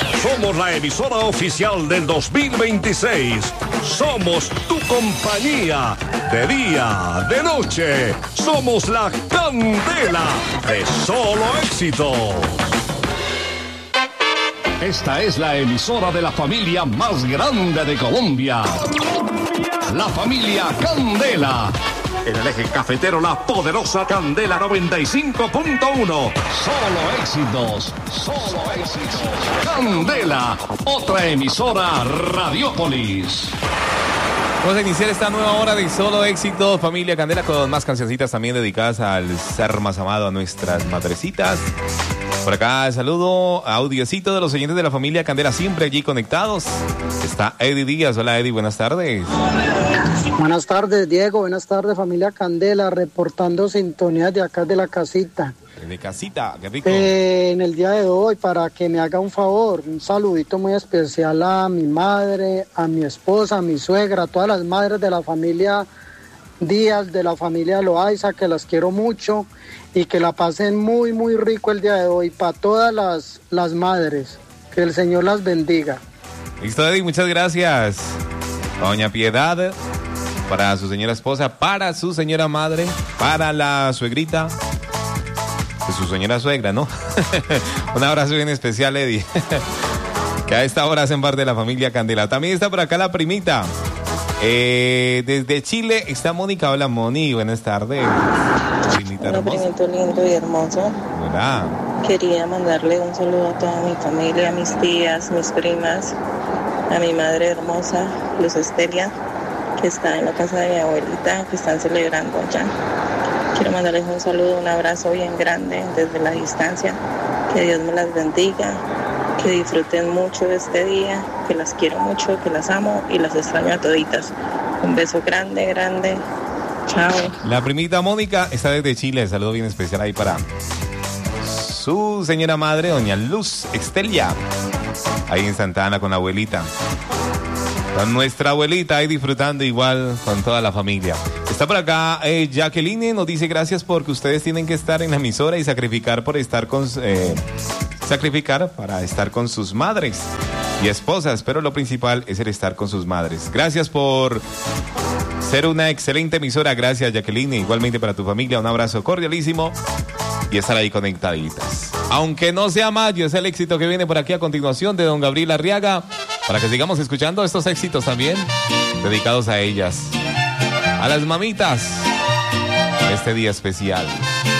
Somos la emisora oficial del 2026. Somos tu compañía de día, de noche. Somos la candela de Solo Éxitos. Esta es la emisora de la familia más grande de Colombia. La familia Candela. En el eje cafetero, la poderosa Candela 95.1. Solo éxitos. Solo éxitos. Candela, otra emisora Radiópolis. Vamos a iniciar esta nueva hora de Solo Éxitos, familia Candela, con más cancioncitas también dedicadas al ser más amado, a nuestras madrecitas. Por acá, saludo, audiocito de los oyentes de la familia Candela, siempre allí conectados. Está Eddie Díaz. Hola, Eddie, buenas tardes. Buenas tardes, Diego. Buenas tardes, familia Candela, reportando sintonías de acá de la casita. De casita, qué rico. En el día de hoy, para que me haga un favor, un saludito muy especial a mi madre, a mi esposa, a mi suegra, a todas las madres de la familia Díaz, de la familia Loaiza, que las quiero mucho y que la pasen muy, muy rico el día de hoy. Para todas las madres, que el Señor las bendiga. Listo, Eddie, muchas gracias. Doña Piedad, para su señora esposa, para su señora madre, para la suegrita, de su señora suegra, ¿no? Un abrazo bien especial, Eddie, que a esta hora hacen parte de la familia Candela. También está por acá la primita. Desde Chile está Mónica. Hola, Moni, buenas tardes. Primita hola, hermosa. primito lindo y hermoso. Hola. Quería mandarle un saludo a toda mi familia, a mis tías, mis primas, a mi madre hermosa, Luz Estelia, que está en la casa de mi abuelita, que están celebrando allá. Quiero mandarles un saludo, un abrazo bien grande desde la distancia. Que Dios me las bendiga, que disfruten mucho de este día, que las quiero mucho, que las amo y las extraño a toditas. Un beso grande, grande. Chao. La primita Mónica está desde Chile. Saludo bien especial ahí para su señora madre, doña Luz Estelia, ahí en Santa Ana con la abuelita. Con nuestra abuelita ahí disfrutando igual con toda la familia. Está por acá Jacqueline, nos dice gracias porque ustedes tienen que estar en la emisora y sacrificar por estar con sacrificar para estar con sus madres y esposas, pero lo principal es el estar con sus madres. Gracias por ser una excelente emisora. Gracias, Jacqueline. Igualmente para tu familia, un abrazo cordialísimo y estar ahí conectaditas. Aunque no sea mayo, es el éxito que viene por aquí a continuación de don Gabriel Arriaga, para que sigamos escuchando estos éxitos también dedicados a ellas, a las mamitas, este día especial.